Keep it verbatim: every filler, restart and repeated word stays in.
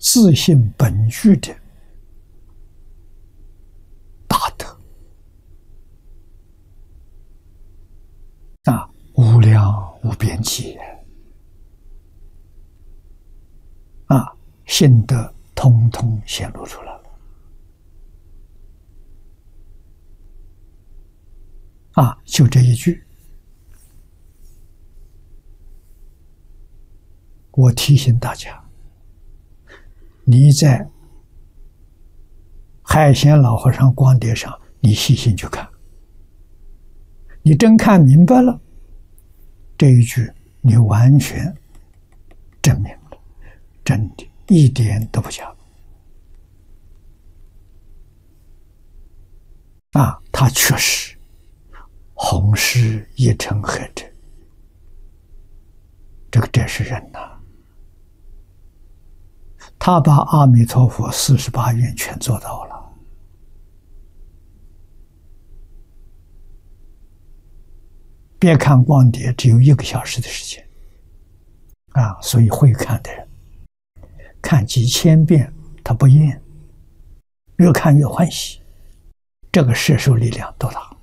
自性本具的大德啊，无量无边际啊，心得通通显露出来了啊！就这一句，我提醒大家，你在海鲜老和尚光碟上，你细心去看，你真看明白了这一句，你完全证明了真的，一点都不假啊！他确实弘誓一尘合者，这个这是人呐、啊，他把阿弥陀佛四十八愿全做到了。别看光碟只有一个小时的时间啊，所以会看的人看几千遍他不厌，越看越欢喜，这个摄受力量多大！